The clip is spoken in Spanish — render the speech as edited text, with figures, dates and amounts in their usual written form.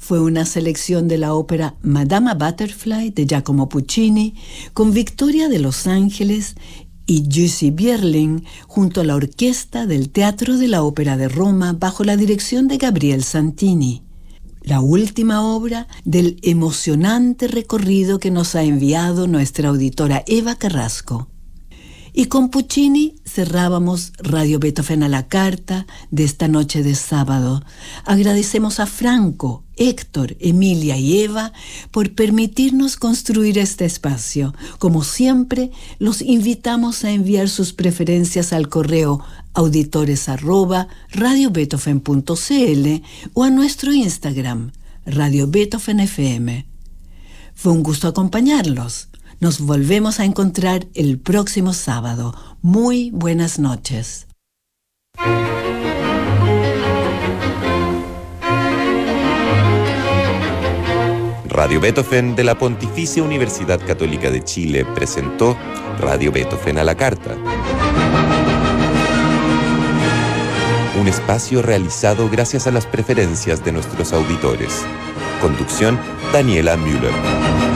fue una selección de la ópera Madama Butterfly de Giacomo Puccini, con Victoria de Los Ángeles y Jussi Björling junto a la orquesta del Teatro de la Ópera de Roma bajo la dirección de Gabriel Santini. La última obra del emocionante recorrido que nos ha enviado nuestra auditora Eva Carrasco. Y con Puccini cerrábamos Radio Beethoven a la carta de esta noche de sábado. Agradecemos a Franco, Héctor, Emilia y Eva por permitirnos construir este espacio. Como siempre, los invitamos a enviar sus preferencias al correo auditores@radiobeethoven.cl o a nuestro Instagram, Radio Beethoven FM. Fue un gusto acompañarlos. Nos volvemos a encontrar el próximo sábado. Muy buenas noches. Radio Beethoven de la Pontificia Universidad Católica de Chile presentó Radio Beethoven a la carta. Un espacio realizado gracias a las preferencias de nuestros auditores. Conducción: Daniela Müller.